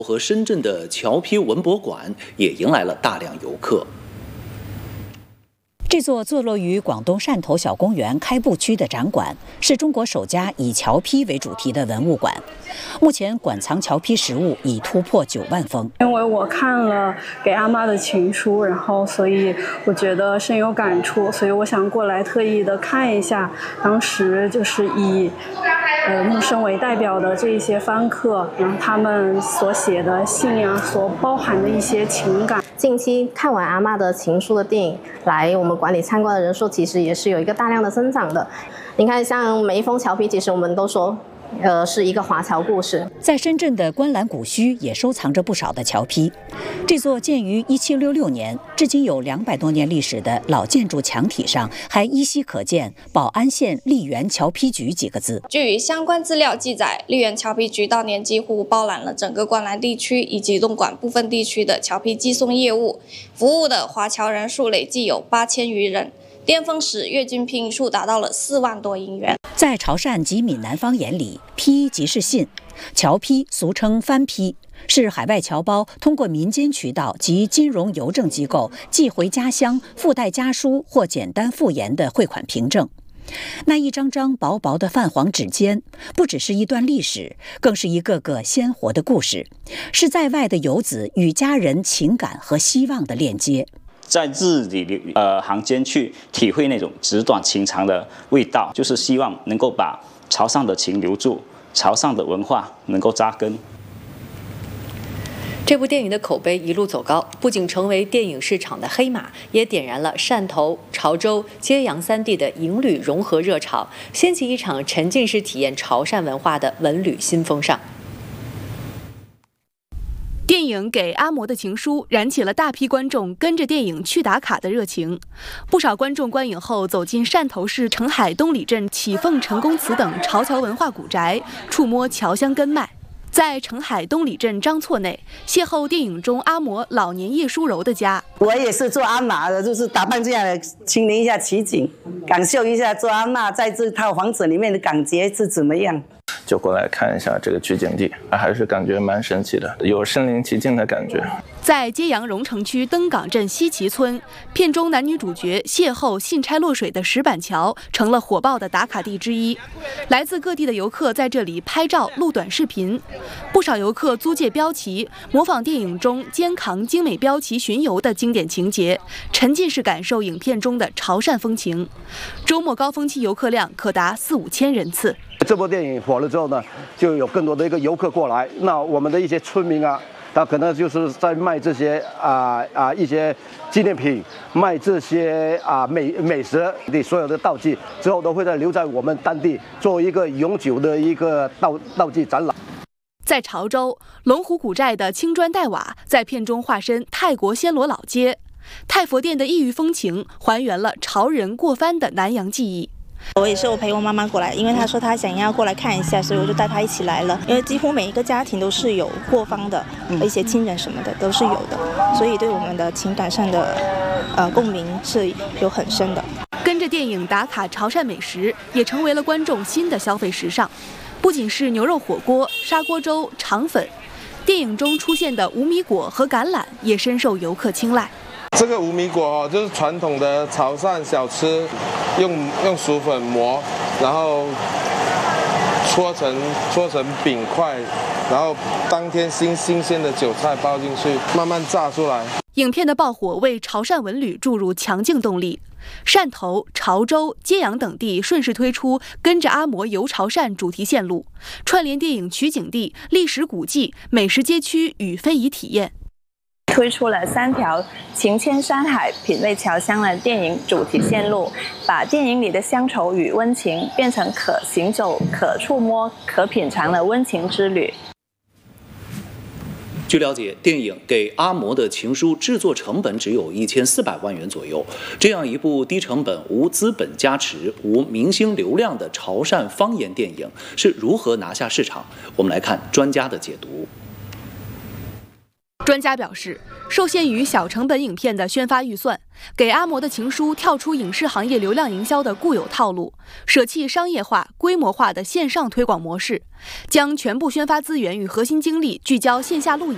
和深圳的侨批文博馆也迎来了大量游客。 这座坐落于广东汕头小公园开埠区的展馆，是中国首家以侨批为主题的文物馆。目前馆藏侨批实物已突破9万封。 因为我看了给阿妈的情书，然后所以我觉得深有感触，所以我想过来特意的看一下，当时就是以木生为代表的这一些番客，然后他们所写的信啊，所包含的一些情感。 近期看完阿嬷的情书的电影，来我们馆里参观的人数其实也是有一个大量的增长的。你看，像每一封侨批，其实我们都说，是一个华侨故事。 在深圳的观澜古墟也收藏着不少的侨批。这座建于1766年，至今有200多年历史的老建筑墙体上，还依稀可见“宝安县丽园侨批局”几个字。 据相关资料记载，丽园侨批局当年几乎包揽了整个观澜地区以及东莞部分地区的侨批寄送业务，服务的华侨人数累计有8000余人。巅峰时，月均批数达到了4万多银元。 在潮汕及闽南方言里，批即是信，侨批俗称番批，是海外侨胞通过民间渠道及金融邮政机构寄回家乡，附带家书或简单附言的汇款凭证。那一张张薄薄的泛黄纸笺，不只是一段历史，更是一个个鲜活的故事，是在外的游子与家人情感和希望的链接。 在日里行间去体会那种纸短情长的味道，就是希望能够把潮汕的情留住，潮汕的文化能够扎根。 这部电影的口碑一路走高，不仅成为电影市场的黑马，也点燃了汕头、潮州、揭阳3地的营旅融合热潮，掀起一场沉浸式体验潮汕文化的文旅新风尚。 电影《给阿嬷的情书》燃起了大批观众跟着电影去打卡的热情，不少观众观影后走进汕头市澄海东里镇启凤陈公祠等潮侨文化古宅，触摸侨乡根脉。在澄海东里镇张厝内，邂逅电影中阿嬷老年叶淑柔的家。 我也是做阿嬷的，就是打扮这样的，亲临一下奇景，感受一下做阿嬷在这套房子里面的感觉是怎么样。 就过来看一下这个取景地，还是感觉蛮神奇的，有身临其境的感觉。 在揭阳荣城区登港镇西岐村，片中男女主角邂逅信差落水的石板桥，成了火爆的打卡地之一。来自各地的游客在这里拍照、录短视频，不少游客租借标旗，模仿电影中肩扛精美标旗巡游的经典情节，沉浸式感受影片中的潮汕风情。周末高峰期游客量可达4-5千人次。 这部电影火了之后呢，就有更多的一个游客过来，那我们的一些村民啊，他可能就是在卖这些一些纪念品，卖这些美食的所有的道具，之后都会留在我们当地作为一个永久的一个道具展览。 在潮州龙湖古寨的青砖黛瓦，在片中化身泰国暹罗老街，太佛殿的异域风情还原了潮人过番的南洋记忆。 我也是陪我妈妈过来，因为她说她想要过来看一下，所以我就带她一起来了。因为几乎每一个家庭都是有过方的，一些亲人什么的都是有的，所以对我们的情感上的共鸣是有很深的。 跟着电影打卡潮汕美食，也成为了观众新的消费时尚。不仅是牛肉火锅、砂锅粥、肠粉，电影中出现的无米果和橄榄也深受游客青睐。 这个无米果就是传统的潮汕小吃，用薯粉磨，然后搓成饼块，然后当天新鲜的韭菜包进去，慢慢炸出来。 影片的爆火为潮汕文旅注入强劲动力，汕头、潮州、揭阳等地顺势推出跟着阿嬷游潮汕主题线路，串联电影取景地、历史古迹、美食街区与非遗体验。 推出了3条情牵山海、品味侨乡的电影主题线路，把电影里的乡愁与温情变成可行走、可触摸、可品尝的温情之旅。 据了解，电影《给阿嬷的情书》制作成本只有1400万元左右。这样一部低成本、无资本加持、无明星流量的潮汕方言电影是如何拿下市场？我们来看专家的解读。 专家表示，受限于小成本影片的宣发预算，给阿嬷的情书跳出影视行业流量营销的固有套路，舍弃商业化、规模化的线上推广模式，将全部宣发资源与核心精力聚焦线下路演，